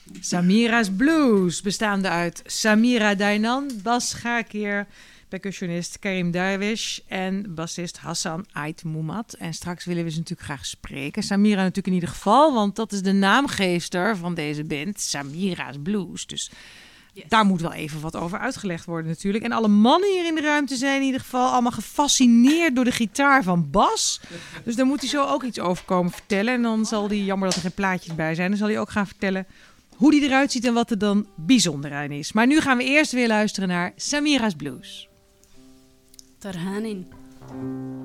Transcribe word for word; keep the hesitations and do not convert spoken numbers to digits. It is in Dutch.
Samira's Blues, bestaande uit Samira Dainan, bas Gakir, percussionist Karim Darwish en bassist Hassan Ait Moumad. En straks willen we ze natuurlijk graag spreken. Samira natuurlijk in ieder geval, want dat is de naamgeefster van deze band, Samira's Blues. Dus yes. Daar moet wel even wat over uitgelegd worden natuurlijk. En alle mannen hier in de ruimte zijn in ieder geval allemaal gefascineerd door de gitaar van Bas. Dus daar moet hij zo ook iets over komen vertellen. En dan zal hij, jammer dat er geen plaatjes bij zijn, dan zal hij ook gaan vertellen hoe die eruit ziet en wat er dan bijzonder aan is. Maar nu gaan we eerst weer luisteren naar Samira's Blues. Tarhanin.